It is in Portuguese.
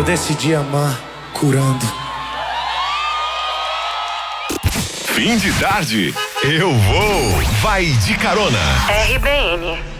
decidi amar, curando. Fim de tarde, eu vou. Vai de carona. RBN.